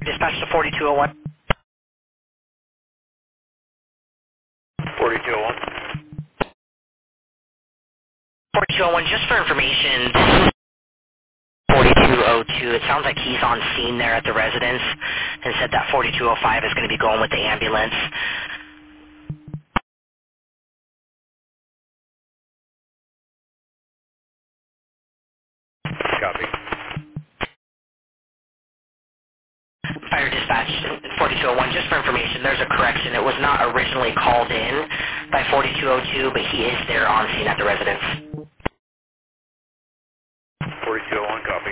Dispatch to 4201. 4201. 4201, just for information, 4202, it sounds like he's on scene there at the residence and said that 4205 is going to be going with the ambulance. Copy. Fire dispatch 4201, just for information, there's a correction. It was not originally called in by 4202, but he is there on scene at the residence. 4201, copy.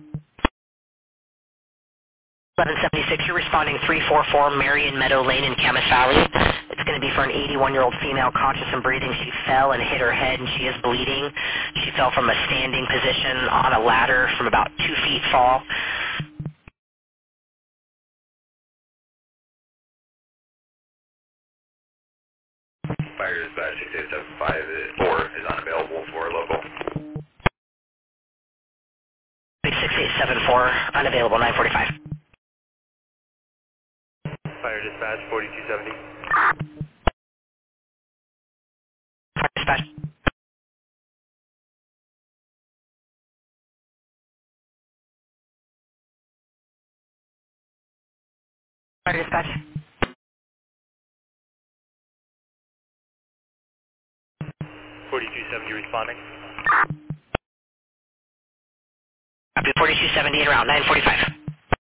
1176, you're responding 344 Marion Meadow Lane in Camas Valley. It's going to be for an 81-year-old female conscious and breathing. She fell and hit her head and she is bleeding. She fell from a standing position on a ladder from about 2 feet fall. Fire dispatch 6754 is unavailable for local. 6874, unavailable 945. Fire dispatch 4270. Fire dispatch. Fire dispatch. 4270 responding. Up to 4270 and around 945.